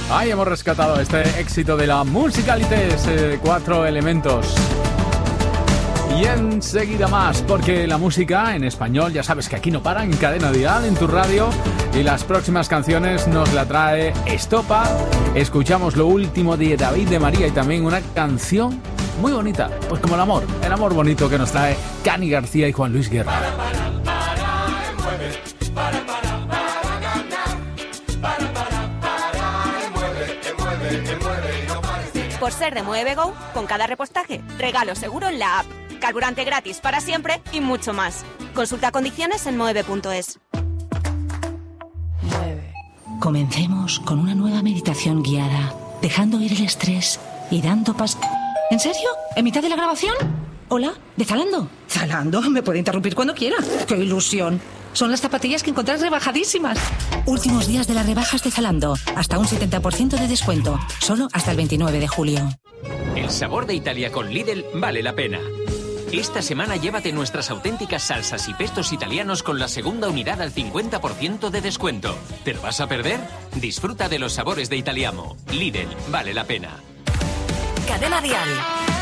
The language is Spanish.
Ahí hemos rescatado este éxito de la Musicalites, 4 elementos. Y enseguida más, porque la música en español, ya sabes que aquí no para, en Cadena Dial, en tu radio. Y las próximas canciones nos la trae Estopa. Escuchamos lo último de David de María y también una canción muy bonita, pues como el amor bonito que nos trae Cani García y Juan Luis Guerra. Por ser de Mueve Go, con cada repostaje, regalo seguro en la app, carburante gratis para siempre y mucho más. Consulta condiciones en moeve.es. Comencemos con una nueva meditación guiada, dejando ir el estrés y dando ¿En serio? ¿En mitad de la grabación? Hola, ¿de Zalando? Zalando, me puede interrumpir cuando quiera. ¡Qué ilusión! Son las zapatillas que encontrás rebajadísimas. Últimos días de las rebajas de Zalando. Hasta un 70% de descuento. Solo hasta el 29 de julio. El sabor de Italia con Lidl vale la pena. Esta semana llévate nuestras auténticas salsas y pestos italianos con la segunda unidad al 50% de descuento. ¿Te lo vas a perder? Disfruta de los sabores de Italiamo. Lidl vale la pena. Cadena Dial.